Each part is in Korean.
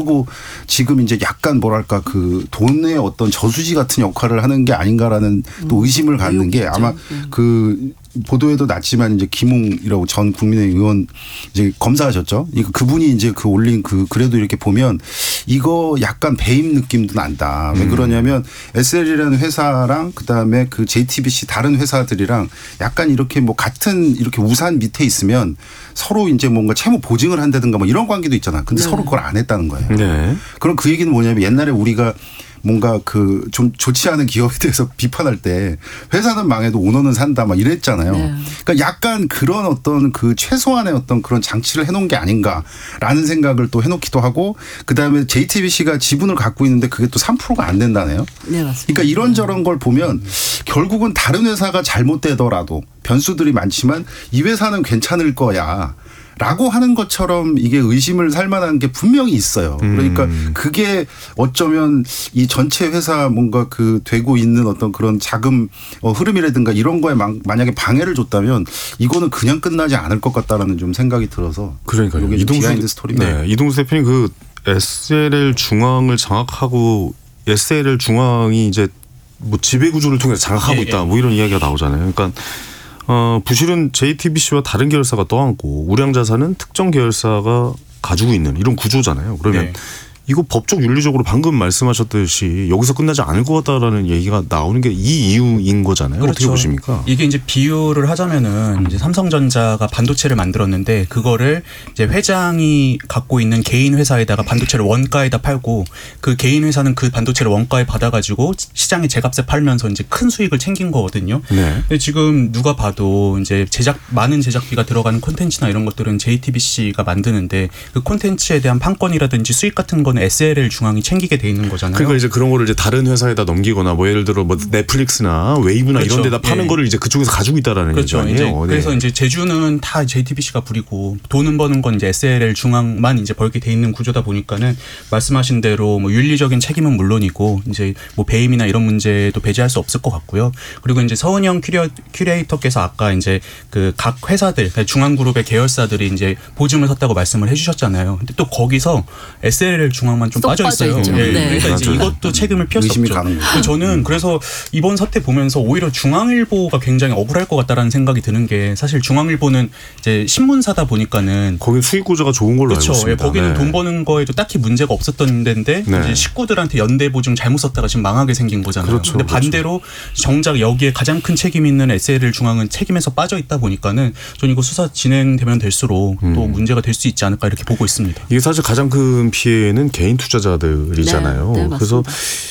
그리고 지금 이제 약간 뭐랄까 그 돈의 어떤 저수지 같은 역할을 하는 게 아닌가라는 또 의심을 갖는 게 아마 그 보도에도 났지만 이제 김웅이라고 전 국민의힘 의원 이제 검사하셨죠. 그분이 이제 그 올린 그 글에도 이렇게 보면 이거 약간 배임 느낌도 난다. 왜 그러냐면 SL이라는 회사랑 그다음에 그 JTBC 다른 회사들이랑 약간 이렇게 뭐 같은 이렇게 우산 밑에 있으면 서로 이제 뭔가 채무 보증을 한다든가 뭐 이런 관계도 있잖아. 근데 서로 그걸 안 했다는 거예요. 네. 그럼 그 얘기는 뭐냐면 옛날에 우리가 뭔가 그 좀 좋지 않은 기업에 대해서 비판할 때 회사는 망해도 오너는 산다 막 이랬잖아요. 네. 그러니까 약간 그런 어떤 그 최소한의 어떤 그런 장치를 해놓은 게 아닌가라는 생각을 또 해놓기도 하고 그다음에 JTBC가 지분을 갖고 있는데 그게 또 3%가 안 된다네요. 네, 맞습니다. 그러니까 이런저런 걸 보면 결국은 다른 회사가 잘못되더라도 변수들이 많지만 이 회사는 괜찮을 거야. 라고 하는 것처럼 이게 의심을 살 만한 게 분명히 있어요. 그러니까 그게 어쩌면 이 전체 회사 뭔가 그 되고 있는 어떤 그런 자금 흐름이라든가 이런 거에 만약에 방해를 줬다면 이거는 그냥 끝나지 않을 것 같다라는 좀 생각이 들어서. 그러니까요. 비하인드 스토리입니다. 네. 이동수 대표님 그 SLL 중앙을 장악하고 SLL 중앙이 이제 뭐 지배 구조를 통해서 장악하고 있다. 뭐 이런 이야기가 나오잖아요. 그러니까 부실은 JTBC와 다른 계열사가 떠안고 우량자산은 특정 계열사가 가지고 있는 이런 구조잖아요. 그러면 네. 이거 법적 윤리적으로 방금 말씀하셨듯이 여기서 끝나지 않을 것 같다라는 얘기가 나오는 게 이 이유인 거잖아요. 그렇죠. 어떻게 보십니까? 이게 이제 비유를 하자면은 이제 삼성전자가 반도체를 만들었는데 그거를 이제 회장이 갖고 있는 개인 회사에다가 반도체를 원가에다 팔고 그 개인 회사는 그 반도체를 원가에 받아가지고 시장에 제값에 팔면서 이제 큰 수익을 챙긴 거거든요. 네. 근데 지금 누가 봐도 이제 많은 제작비가 들어가는 콘텐츠나 이런 것들은 JTBC가 만드는데 그 콘텐츠에 대한 판권이라든지 수익 같은 거는 SLL 중앙이 챙기게 돼 있는 거잖아요. 그러니까 이제 그런 거를 이제 다른 회사에다 넘기거나 뭐 예를 들어 뭐 넷플릭스나 웨이브나 그렇죠. 이런 데다 파는 거를 이제 그쪽에서 가지고 있다라는 그렇죠. 얘기 아니에요. 그래서 이제 제주는 다 JTBC가 부리고 돈은 버는 건 이제 SLL 중앙만 이제 벌게 돼 있는 구조다 보니까는 말씀하신 대로 뭐 윤리적인 책임은 물론이고 이제 뭐 배임이나 이런 문제도 배제할 수 없을 것 같고요. 그리고 이제 서은영 큐레이터께서 아까 이제 그 각 회사들 중앙그룹의 계열사들이 이제 보증을 섰다고 말씀을 해주셨잖아요. 근데 또 거기서 SLL 중앙만 좀 빠져 있어요. 네. 그러니까 이제 이것도 책임을 피할 수 없죠. 저는 그래서 이번 사태 보면서 오히려 중앙일보가 굉장히 억울할 것 같다라는 생각이 드는 게 사실 중앙일보는 이제 신문사다 보니까는 거기 수익 구조가 좋은 걸로 그렇죠. 알고 있습니다. 거기는 돈 버는 거에도 딱히 문제가 없었던 데인데 이제 식구들한테 연대 보증 잘못 썼다가 지금 망하게 생긴 거잖아요. 그렇죠. 근데 반대로 정작 여기에 가장 큰 책임 있는 SLL 중앙은 책임에서 빠져 있다 보니까는 저는 이거 수사 진행되면 될수록 또 문제가 될 수 있지 않을까 이렇게 보고 있습니다. 이게 사실 가장 큰 피해는 개인 투자자들이잖아요. 네, 그래서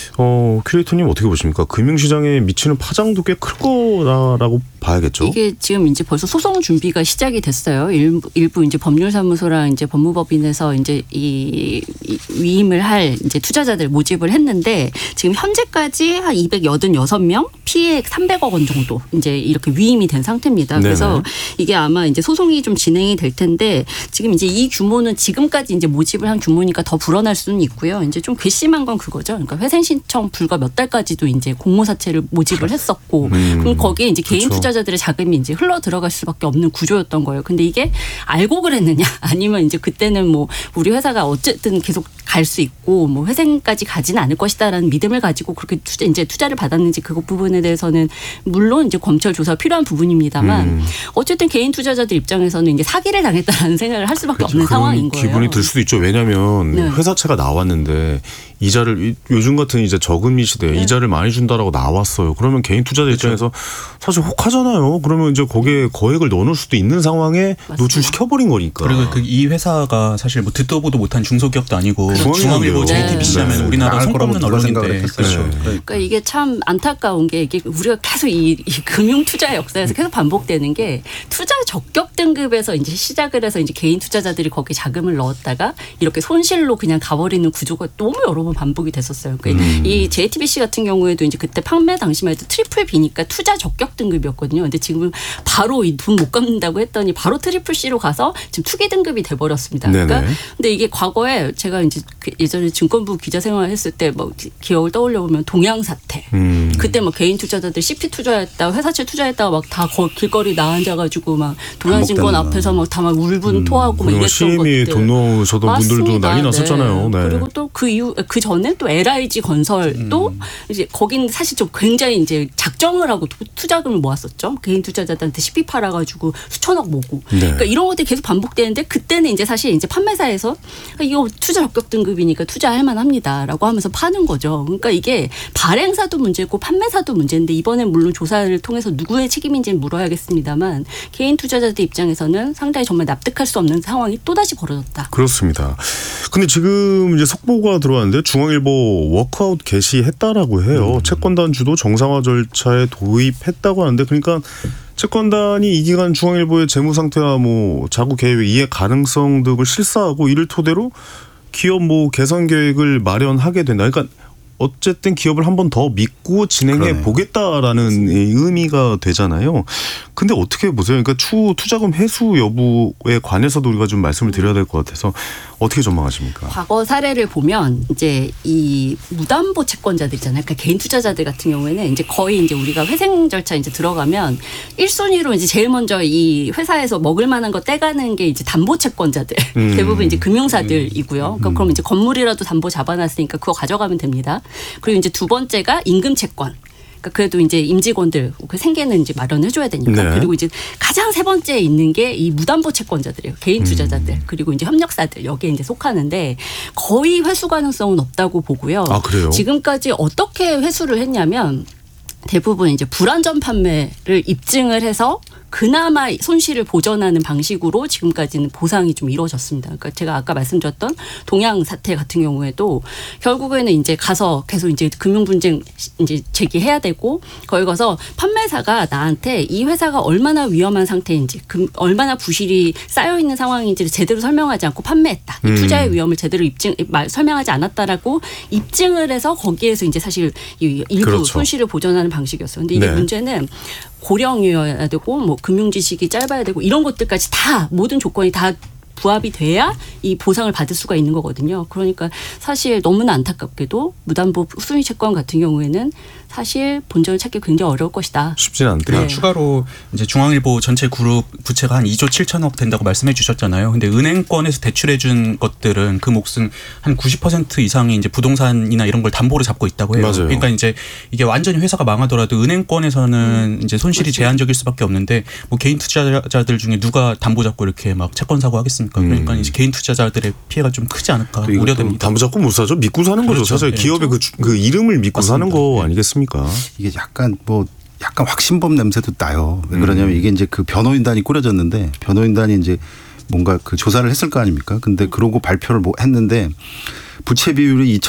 큐레이터님 어떻게 보십니까? 금융시장에 미치는 파장도 꽤 클 거라고 봐야겠죠. 이게 지금 이제 벌써 소송 준비가 시작이 됐어요. 일부 이제 법률사무소랑 이제 법무법인에서 이제 이 위임을 할 이제 투자자들 모집을 했는데 지금 현재까지 한 286명 피해액 300억 원 정도 이제 이렇게 위임이 된 상태입니다. 그래서 네네. 이게 아마 이제 소송이 좀 진행이 될 텐데 지금 이제 이 규모는 지금까지 이제 모집을 한 규모니까 더 불어날 수는 있고요. 이제 좀 괘씸한 건 그거죠. 그러니까 회생 신청 불과 몇 달까지도 이제 공모사채를 모집을 했었고 그럼 거기에 이제 개인 그렇죠. 투자자들의 자금이 이제 흘러 들어갈 수밖에 없는 구조였던 거예요. 근데 이게 알고 그랬느냐 아니면 이제 그때는 뭐 우리 회사가 어쨌든 계속 갈 수 있고 뭐 회생까지 가지는 않을 것이다라는 믿음을 가지고 그렇게 이제 투자를 받았는지 그 부분에 대해서는 물론 이제 검찰 조사가 필요한 부분입니다만 어쨌든 개인 투자자들 입장에서는 이제 사기를 당했다라는 생각을 할 수밖에 없는 상황인 거예요. 기분이 들 수도 있죠. 왜냐하면 회사채가 나왔는데 이자를 요즘 같은 이제 저금리 시대에 이자를 많이 준다라고 나왔어요. 그러면 개인 투자자 입장에서 사실 혹하잖아요. 그러면 이제 거기에 거액을 넣어놓을 수도 있는 상황에 노출시켜버린 거니까. 그리고 이 회사가 사실 뭐 듣도 보도 못한 중소기업도 아니고 중앙일보 JTBC라면 우리나라 손꼽는 언론인데. 그렇죠. 그러니까 이게 참 안타까운 게 이게 우리가 계속 이 금융 투자 역사에서 계속 반복되는 게 투자 적격 등급에서 이제 시작을 해서 이제 개인 투자자들이 거기에 자금을 넣었다가 이렇게 손실로 그냥 가버리는 구조가 너무 여러 번 반복이 됐었어요. 그러니까 이 JTBC 같은 경우에도 이제 그때 판매 당시만 해도 트리플 B니까 투자 적격 등급이었거든요. 근데 지금 바로 이 돈 못 갚는다고 했더니 바로 트리플 C로 가서 지금 투기 등급이 돼버렸습니다. 그러니까 근데 이게 과거에 제가 이제 예전에 증권부 기자 생활했을 때 뭐 기억을 떠올려 보면 동양 사태. 그때 뭐 개인 투자자들 CP 투자했다, 회사채 투자했다가 막 다 길거리 나앉아가지고 막 동양증권 앞에서 막 다 막 울분 토하고 막 이랬던 CME 것들. 돈 넣으셨던 분들도 난리 났었잖아요. 네. 그리고 또 그 이후 그 전에 또 LIG 건설도 이제 거긴 사실 좀 굉장히 이제 작정을 하고 투자금을 모았었죠. 개인 투자자들한테 CP 팔아가지고 수천억 모으고. 네. 그러니까 이런 것들이 계속 반복되는데 그때는 이제 사실 이제 판매사에서 이거 투자 적격 등급이니까 투자할 만합니다라고 하면서 파는 거죠. 그러니까 이게 발행사도 문제고 판매사도 문제인데 이번엔 물론 조사를 통해서 누구의 책임인지는 물어야겠습니다만 개인 투자자들 입장에서는 상당히 정말 납득할 수 없는 상황이 또다시 벌어졌다. 그렇습니다. 근데 지금 이제 속보가 들어왔는데 중앙일보 워크아웃 개시했다라고 해요. 채권단주도 정상화 절차에 도입했다고 하는데 그러니까 채권단이 이 기간 중앙일보의 재무 상태와 뭐 자구 계획 이해 가능성 등을 실사하고 이를 토대로 기업 뭐 개선 계획을 마련하게 된다. 그러니까 어쨌든 기업을 한 번 더 믿고 진행해 그러네. 보겠다라는 의미가 되잖아요. 근데 어떻게 보세요? 그러니까 추후 투자금 회수 여부에 관해서도 우리가 좀 말씀을 드려야 될 것 같아서 어떻게 전망하십니까? 과거 사례를 보면 이제 이 무담보 채권자들 있잖아요. 그러니까 개인 투자자들 같은 경우에는 이제 거의 이제 우리가 회생 절차 이제 들어가면 1순위로 이제 제일 먼저 이 회사에서 먹을 만한 거 떼가는 게 이제 담보 채권자들. 대부분 이제 금융사들이고요. 그러니까 그럼 이제 건물이라도 담보 잡아놨으니까 그거 가져가면 됩니다. 그리고 이제 두 번째가 임금 채권. 그러니까 그래도 이제 임직원들 그 생계는 이제 마련해줘야 되니까. 네. 그리고 이제 가장 세 번째에 있는 게 이 무담보 채권자들이에요. 개인 투자자들 그리고 이제 협력사들 여기에 이제 속하는데 거의 회수 가능성은 없다고 보고요. 아, 그래요? 지금까지 어떻게 회수를 했냐면 대부분 이제 불안전 판매를 입증을 해서 그나마 손실을 보전하는 방식으로 지금까지는 보상이 좀 이루어졌습니다. 그러니까 제가 아까 말씀드렸던 동양 사태 같은 경우에도 결국에는 이제 가서 계속 이제 금융 분쟁 이제 제기해야 되고 거기 가서 판매사가 나한테 이 회사가 얼마나 위험한 상태인지 얼마나 부실이 쌓여 있는 상황인지를 제대로 설명하지 않고 판매했다. 이 투자의 위험을 제대로 설명하지 않았다라고 입증을 해서 거기에서 이제 사실 일부 그렇죠. 손실을 보전하는 방식이었어요. 근데 이게 네. 문제는 고령이어야 되고 뭐 금융 지식이 짧아야 되고 이런 것들까지 다 모든 조건이 다 부합이 돼야 이 보상을 받을 수가 있는 거거든요. 그러니까 사실 너무나 안타깝게도 무담보 순위 채권 같은 경우에는 사실 본전을 찾기 굉장히 어려울 것이다. 쉽지는 않다. 그리고 추가로 이제 중앙일보 전체 그룹 부채가 한 2조 7천억 된다고 말씀해 주셨잖아요. 근데 은행권에서 대출해 준 것들은 그 몫은 한 90% 이상이 이제 부동산이나 이런 걸 담보로 잡고 있다고 해요. 맞아요. 그러니까 이제 이게 완전히 회사가 망하더라도 은행권에서는 이제 손실이 제한적일 수밖에 없는데 뭐 개인 투자자들 중에 누가 담보 잡고 이렇게 막 채권 사고 하겠습니까? 그러니까 이제 개인 투자자들의 피해가 좀 크지 않을까 우려됩니다. 담보 잡고 못 사죠. 믿고 사는 거죠. 그렇죠. 사실 네. 기업의 그 이름을 믿고 맞습니다. 사는 거 아니겠습니까? 이게 약간 확신범 냄새도 나요. 왜 그러냐면 이게 이제 그 변호인단이 꾸려졌는데 변호인단이 이제 뭔가 그 조사를 했을 거 아닙니까? 근데 그러고 발표를 뭐 했는데 부채 비율이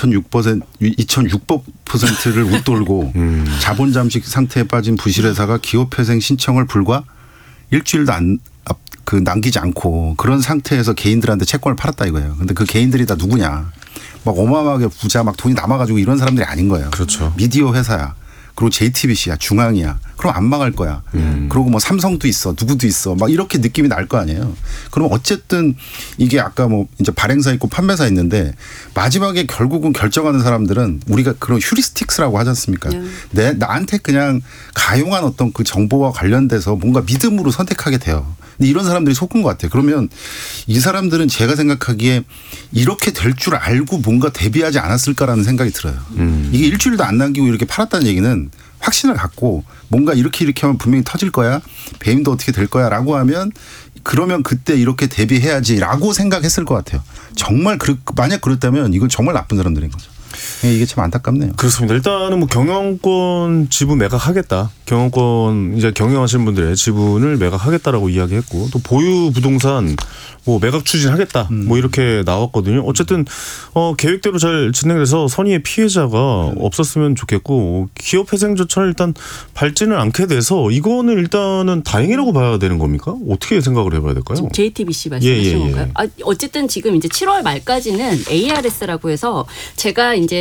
2006%를 웃돌고 자본 잠식 상태에 빠진 부실회사가 기업회생 신청을 불과 일주일도 남기지 않고 그런 상태에서 개인들한테 채권을 팔았다 이거예요. 근데 그 개인들이 다 누구냐? 막 어마어마하게 부자 막 돈이 남아가지고 이런 사람들이 아닌 거예요. 그렇죠. 미디어 회사야. 그리고 JTBC야, 중앙이야. 그럼 안 망할 거야. 그리고 뭐 삼성도 있어, 누구도 있어. 막 이렇게 느낌이 날 거 아니에요. 그럼 어쨌든 이게 아까 뭐 이제 발행사 있고 판매사 있는데 마지막에 결국은 결정하는 사람들은 우리가 그런 휴리스틱스라고 하지 않습니까? 나한테 그냥 가용한 어떤 그 정보와 관련돼서 뭔가 믿음으로 선택하게 돼요. 근데 이런 사람들이 속은 것 같아요. 그러면 이 사람들은 제가 생각하기에 이렇게 될 줄 알고 뭔가 대비하지 않았을까라는 생각이 들어요. 이게 일주일도 안 남기고 이렇게 팔았다는 얘기는 확신을 갖고 뭔가 이렇게 하면 분명히 터질 거야. 배임도 어떻게 될 거야 라고 하면 그러면 그때 이렇게 대비해야지라고 생각했을 것 같아요. 정말 만약 그렇다면 이건 정말 나쁜 사람들인 거죠. 이게 참 안타깝네요. 그렇습니다. 일단은 뭐 경영권 지분 매각하겠다. 경영권 이제 경영하시는 분들의 지분을 매각하겠다라고 이야기했고 또 보유 부동산 뭐 매각 추진하겠다. 뭐 이렇게 나왔거든요. 어쨌든 계획대로 잘 진행돼서 선의의 피해자가 없었으면 좋겠고 기업 회생 조차를 일단 밟지는 않게 돼서 이거는 일단은 다행이라고 봐야 되는 겁니까? 어떻게 생각을 해봐야 될까요? 지금 JTBC 말씀하시는 건가요? 어쨌든 지금 이제 7월 말까지는 ARS라고 해서 제가 이제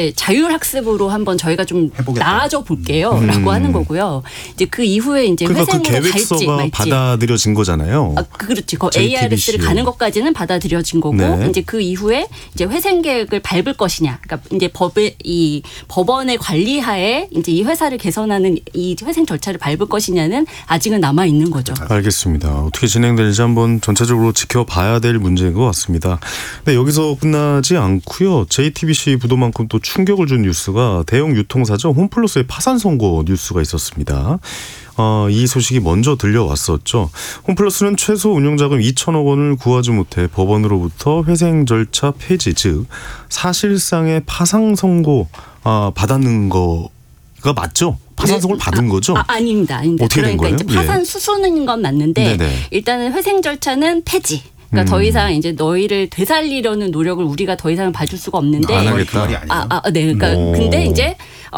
이제 자율학습으로 한번 저희가 좀 해보겠다. 나아져 볼게요라고 하는 거고요. 이제 그 이후에 이제 그러니까 그 회생으로 갈지 계획서가 말지. 받아들여진 거잖아요. 그렇지. 그 JTBC. ARS를 가는 것까지는 받아들여진 거고 네. 이제 그 이후에 이제 회생 계획을 밟을 것이냐. 그러니까 이제 이 법원의 관리하에 이제 이 회사를 개선하는 이 회생 절차를 밟을 것이냐는 아직은 남아 있는 거죠. 알겠습니다. 어떻게 진행될지 한번 전체적으로 지켜봐야 될 문제인 것 같습니다. 근데 여기서 끝나지 않고요. JTBC 부도만큼 또 충격을 준 뉴스가 대형 유통사죠. 홈플러스의 파산 선고 뉴스가 있었습니다. 이 소식이 먼저 들려왔었죠. 홈플러스는 최소 운용자금 2천억 원을 구하지 못해 법원으로부터 회생 절차 폐지, 즉 사실상의 파산 선고 받았는 거가 맞죠? 파산 선고를 받은 거죠? 아닙니다. 어떻게 된 그러니까 거예요? 이제 파산 수수는 건 맞는데 네네. 일단은 회생 절차는 폐지. 그러니까 더 이상 이제 너희를 되살리려는 노력을 우리가 더 이상은 봐줄 수가 없는데. 안 그 하겠다. 말이 아니에요. 네. 그러니까 오. 근데 이제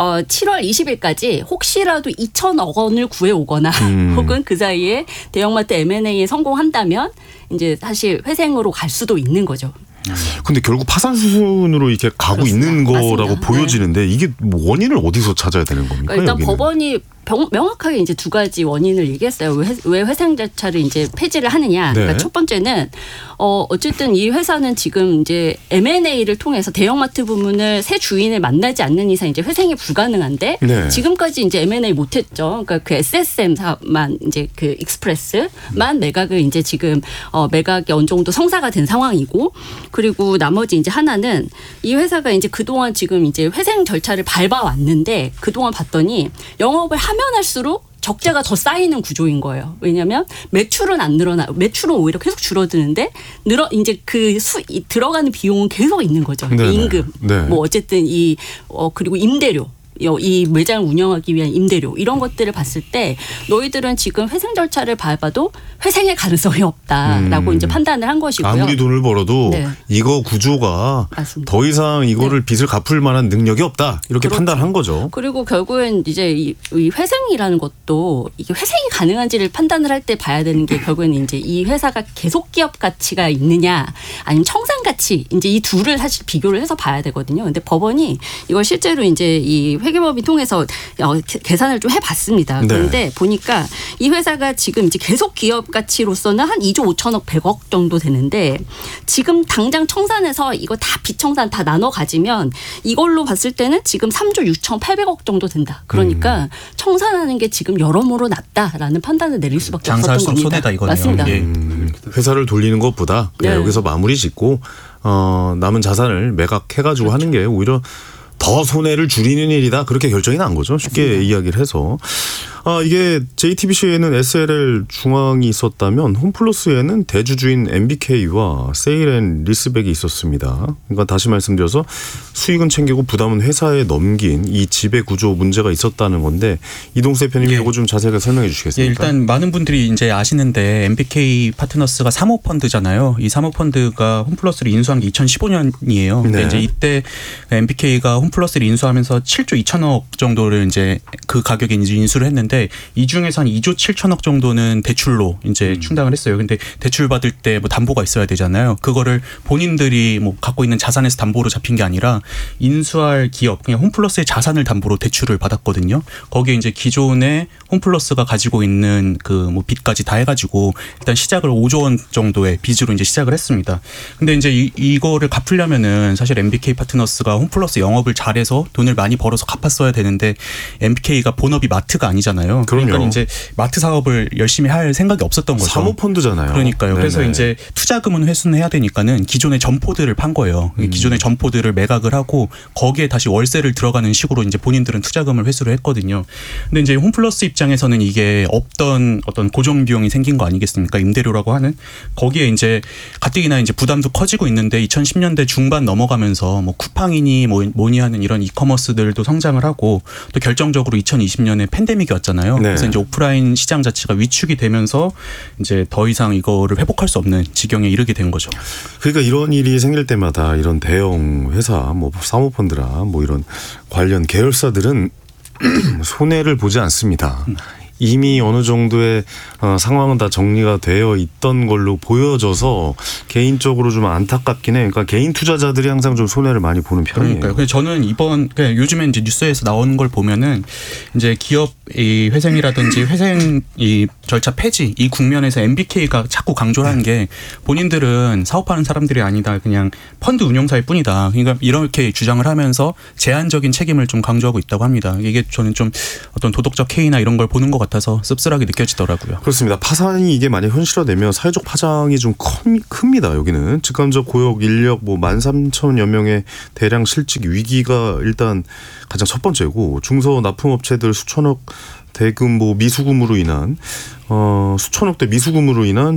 7월 20일까지 혹시라도 2천억 원을 구해 오거나 혹은 그 사이에 대형마트 M&A에 성공한다면 이제 사실 회생으로 갈 수도 있는 거죠. 근데 결국 파산 수순으로 이렇게 가고 그렇습니다. 있는 거라고 맞습니다. 보여지는데 이게 뭐 원인을 어디서 찾아야 되는 겁니까? 그러니까 일단 여기는? 법원이 명확하게 이제 두 가지 원인을 얘기했어요. 왜 회생 절차를 이제 폐지를 하느냐. 네. 그러니까 첫 번째는 어쨌든 이 회사는 지금 이제 M&A를 통해서 대형마트 부문을 새 주인을 만나지 않는 이상 이제 회생이 불가능한데 네. 지금까지 이제 M&A 못했죠. 그러니까 그 SSM만 이제 그 익스프레스만 매각을 이제 지금 매각이 어느 정도 성사가 된 상황이고 그리고 나머지 이제 하나는 이 회사가 이제 그동안 지금 이제 회생 절차를 밟아왔는데 그동안 봤더니 영업을 하면 할수록 적자가 더 쌓이는 구조인 거예요. 왜냐하면 매출은 안 매출은 오히려 계속 줄어드는데 이제 들어가는 비용은 계속 있는 거죠. 네네. 임금, 네. 뭐 어쨌든 그리고 임대료. 이 매장을 운영하기 위한 임대료 이런 것들을 봤을 때 너희들은 지금 회생 절차를 밟아도 회생의 가능성이 없다라고 이제 판단을 한 것이고요. 아무리 돈을 벌어도 네. 이거 구조가 맞습니다. 더 이상 이거를 빚을 갚을 만한 능력이 없다 이렇게 그렇죠. 판단한 거죠. 그리고 결국엔 이제 이 회생이라는 것도 이게 회생이 가능한지를 판단을 할 때 봐야 되는 게 결국에는 이제 이 회사가 계속 기업 가치가 있느냐 아니면 청산 가치 이제 이 둘을 사실 비교를 해서 봐야 되거든요. 근데 법원이 이걸 실제로 이제 이 회계법인 통해서 계산을 좀 해봤습니다. 그런데 네. 보니까 이 회사가 지금 이제 계속 기업 가치로서는 한 2조 5천억 100억 정도 되는데 지금 당장 청산해서 이거 다 비청산 다 나눠 가지면 이걸로 봤을 때는 지금 3조 6천 8백억 정도 된다. 그러니까 청산하는 게 지금 여러모로 낫다라는 판단을 내릴 수밖에 없었던 장사할수록 겁니다. 손해다 이거네요. 맞습니다. 예. 회사를 돌리는 것보다 그냥 네. 여기서 마무리 짓고 남은 자산을 매각해가지고 하는 게 오히려 더 손해를 줄이는 일이다. 그렇게 결정이 난 거죠. 쉽게 맞습니다. 이야기를 해서. 이게 JTBC에는 SLL 중앙이 있었다면 홈플러스에는 대주주인 MBK와 세일앤리스백이 있었습니다. 그러니까 다시 말씀드려서 수익은 챙기고 부담은 회사에 넘긴 이 지배 구조 문제가 있었다는 건데 이동수 대표님이 이거 좀 자세하게 설명해 주시겠습니까? 예, 일단 많은 분들이 이제 아시는데 MBK 파트너스가 사모펀드잖아요. 이 사모펀드가 홈플러스를 인수한 게 2015년이에요. 근데 네. 이제 이때 MBK가 홈플러스를 인수하면서 7조 2천억 정도를 이제 그 가격에 이제 인수를 했는데 이 중에서 한 2조 7천억 정도는 대출로 이제 충당을 했어요. 근데 대출 받을 때 뭐 담보가 있어야 되잖아요. 그거를 본인들이 뭐 갖고 있는 자산에서 담보로 잡힌 게 아니라 인수할 기업 그냥 홈플러스의 자산을 담보로 대출을 받았거든요. 거기에 이제 기존에 홈플러스가 가지고 있는 그 뭐 빚까지 다 해가지고 일단 시작을 5조 원 정도의 빚으로 이제 시작을 했습니다. 근데 이제 이거를 갚으려면은 사실 MBK 파트너스가 홈플러스 영업을 잘해서 돈을 많이 벌어서 갚았어야 되는데 MBK가 본업이 마트가 아니잖아요. 그럼요. 그러니까 이제 마트 사업을 열심히 할 생각이 없었던 거죠. 사모펀드잖아요. 그러니까요. 그래서 네네. 이제 투자금은 회수해야 되니까는 기존의 점포들을 판 거예요. 기존의 점포들을 매각을 하고 거기에 다시 월세를 들어가는 식으로 이제 본인들은 투자금을 회수를 했거든요. 근데 이제 홈플러스 입장에서는 이게 없던 어떤 고정 비용이 생긴 거 아니겠습니까? 임대료라고 하는 거기에 이제 가뜩이나 이제 부담도 커지고 있는데 2010년대 중반 넘어가면서 뭐 쿠팡이니 뭐니 하는 이런 이커머스들도 성장을 하고 또 결정적으로 2020년에 팬데믹이 왔잖아요. 네. 그래서 이제 오프라인 시장 자체가 위축이 되면서 이제 더 이상 이거를 회복할 수 없는 지경에 이르게 된 거죠. 그러니까 이런 일이 생길 때마다 이런 대형 회사, 뭐 사모펀드라 뭐 이런 관련 계열사들은 손해를 보지 않습니다. 이미 어느 정도의 상황은 다 정리가 되어 있던 걸로 보여져서 개인적으로 좀 안타깝긴 해요. 그러니까 개인 투자자들이 항상 좀 손해를 많이 보는 편이에요. 그러니까요. 저는 요즘에 이제 뉴스에서 나오는 걸 보면은 이제 기업 이 회생이라든지 회생 이 절차 폐지 이 국면에서 MBK가 자꾸 강조를 하는 게 본인들은 사업하는 사람들이 아니다. 그냥 펀드 운용사일 뿐이다. 그러니까 이렇게 주장을 하면서 제한적인 책임을 좀 강조하고 있다고 합니다. 이게 저는 좀 어떤 도덕적 해이나 이런 걸 보는 것 같아서 씁쓸하게 느껴지더라고요. 그렇습니다. 파산이 이게 만약 현실화되면 사회적 파장이 좀 큽니다. 여기는 직간접 고용 인력 13,000여 명의 대량 실직 위기가 일단 가장 첫 번째고 중소 납품업체들 수천억 대금 미수금으로 인한 수천억대 미수금으로 인한